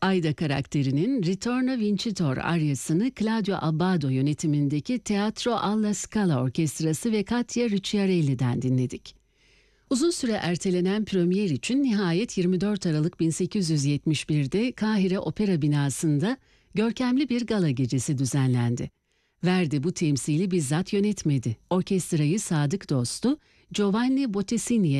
Aida karakterinin Ritorno Vincitor aryasını Claudio Abbado yönetimindeki Teatro alla Scala Orkestrası ve Katia Ricciarelli'den dinledik. Uzun süre ertelenen premier için nihayet 24 Aralık 1871'de Kahire Opera binasında görkemli bir gala gecesi düzenlendi. Verdi bu temsili bizzat yönetmedi. Orkestrayı sadık dostu Giovanni Bottesini'ye